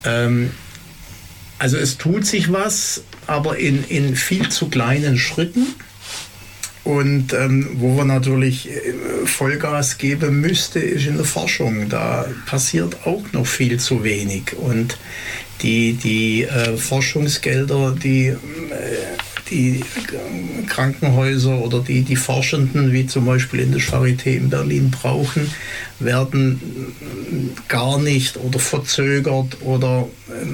Also es tut sich was, aber in viel zu kleinen Schritten. Und wo wir natürlich Vollgas geben müsste, ist in der Forschung. Da passiert auch noch viel zu wenig. Und die Forschungsgelder, die Krankenhäuser oder die Forschenden, wie zum Beispiel in der Charité in Berlin, brauchen, werden gar nicht oder verzögert oder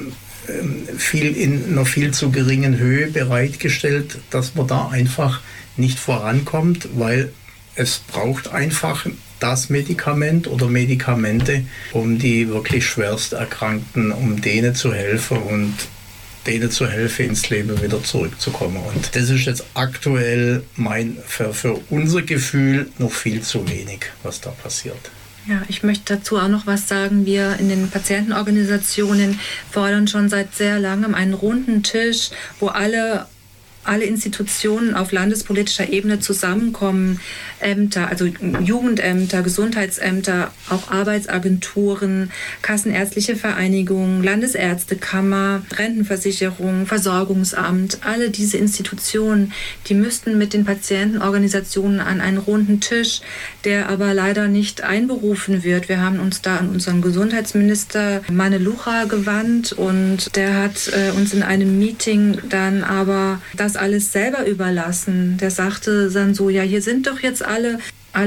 in einer viel zu geringen Höhe bereitgestellt, dass man da einfach nicht vorankommt, weil es braucht einfach das Medikament oder Medikamente, um die wirklich schwerst Erkrankten, um denen zu helfen und denen zu helfen, ins Leben wieder zurückzukommen. Und das ist jetzt aktuell für unser Gefühl noch viel zu wenig, was da passiert. Ja, ich möchte dazu auch noch was sagen. Wir in den Patientenorganisationen fordern schon seit sehr langem einen runden Tisch, wo alle Institutionen auf landespolitischer Ebene zusammenkommen, Ämter, also Jugendämter, Gesundheitsämter, auch Arbeitsagenturen, Kassenärztliche Vereinigung, Landesärztekammer, Rentenversicherung, Versorgungsamt, alle diese Institutionen, die müssten mit den Patientenorganisationen an einen runden Tisch, der aber leider nicht einberufen wird. Wir haben uns da an unseren Gesundheitsminister Manelucha gewandt und der hat uns in einem Meeting dann aber das alles selber überlassen. Der sagte dann so, ja, hier sind doch jetzt alle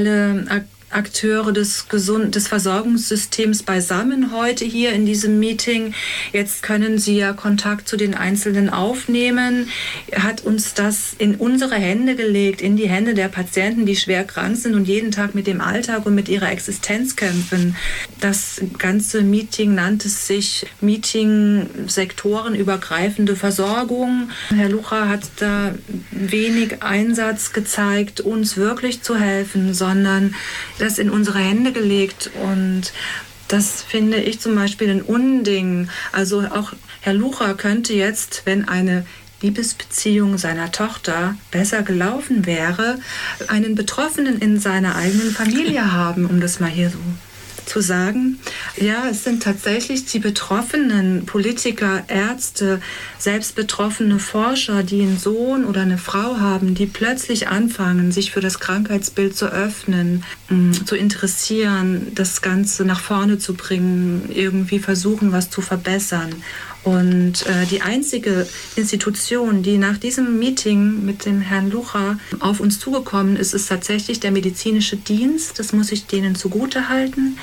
Akteure des Versorgungssystems beisammen heute hier in diesem Meeting. Jetzt können Sie ja Kontakt zu den Einzelnen aufnehmen. Er hat uns das in unsere Hände gelegt, in die Hände der Patienten, die schwer krank sind und jeden Tag mit dem Alltag und mit ihrer Existenz kämpfen. Das ganze Meeting nannte sich Meeting sektorenübergreifende Versorgung. Herr Lucha hat da wenig Einsatz gezeigt, uns wirklich zu helfen, sondern das in unsere Hände gelegt, und das finde ich zum Beispiel ein Unding. Also auch Herr Lucha könnte jetzt, wenn eine Liebesbeziehung seiner Tochter besser gelaufen wäre, einen Betroffenen in seiner eigenen Familie haben, um das mal hier so zu sagen. Ja, es sind tatsächlich die Betroffenen, Politiker, Ärzte, selbst betroffene Forscher, die einen Sohn oder eine Frau haben, die plötzlich anfangen, sich für das Krankheitsbild zu öffnen, zu interessieren, das Ganze nach vorne zu bringen, irgendwie versuchen, was zu verbessern. Und die einzige Institution, die nach diesem Meeting mit dem Herrn Lucha auf uns zugekommen ist, ist tatsächlich der medizinische Dienst. Das muss ich denen zugutehalten.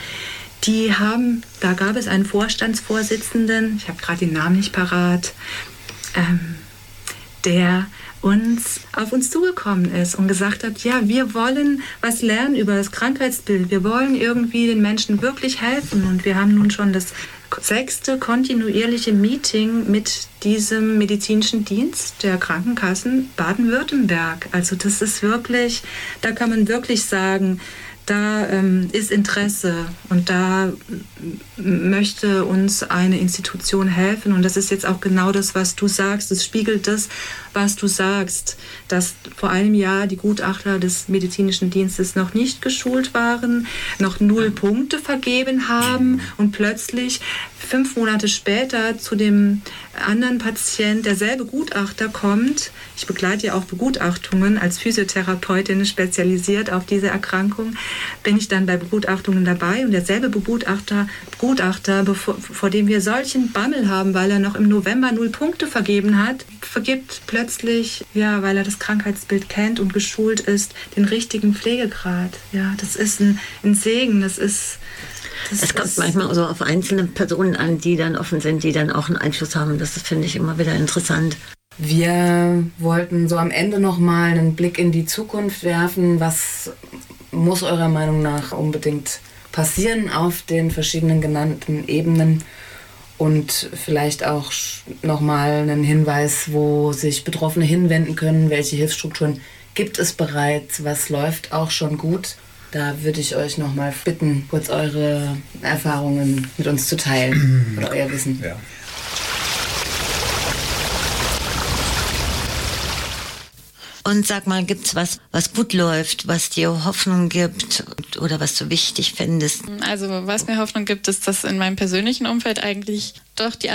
Da gab es einen Vorstandsvorsitzenden, ich habe gerade den Namen nicht parat, der auf uns zugekommen ist und gesagt hat, ja, wir wollen was lernen über das Krankheitsbild. Wir wollen irgendwie den Menschen wirklich helfen. Und wir haben nun schon das 6. kontinuierliche Meeting mit diesem medizinischen Dienst der Krankenkassen Baden-Württemberg. Also das ist wirklich, da kann man wirklich sagen, da ist Interesse und da möchte uns eine Institution helfen. Und das ist jetzt auch genau das, was du sagst. Es spiegelt das, was du sagst, dass vor einem Jahr die Gutachter des medizinischen Dienstes noch nicht geschult waren, noch 0 Punkte vergeben haben und plötzlich 5 Monate später zu dem anderen Patient derselbe Gutachter kommt. Ich begleite ja auch Begutachtungen als Physiotherapeutin spezialisiert auf diese Erkrankung. Bin ich dann bei Begutachtungen dabei und derselbe Begutachter, vor dem wir solchen Bammel haben, weil er noch im November 0 Punkte vergeben hat, vergibt plötzlich, ja, weil er das Krankheitsbild kennt und geschult ist, den richtigen Pflegegrad. Ja, das ist ein Segen, es kommt manchmal so auf einzelne Personen an, die dann offen sind, die dann auch einen Einfluss haben. Das finde ich immer wieder interessant. Wir wollten so am Ende nochmal einen Blick in die Zukunft werfen. Was muss eurer Meinung nach unbedingt passieren auf den verschiedenen genannten Ebenen? Und vielleicht auch nochmal einen Hinweis, wo sich Betroffene hinwenden können. Welche Hilfsstrukturen gibt es bereits? Was läuft auch schon gut? Da würde ich euch nochmal bitten, kurz eure Erfahrungen mit uns zu teilen oder euer Wissen. Ja. Und sag mal, gibt's was gut läuft, was dir Hoffnung gibt oder was du wichtig findest? Also was mir Hoffnung gibt, ist, dass in meinem persönlichen Umfeld eigentlich doch die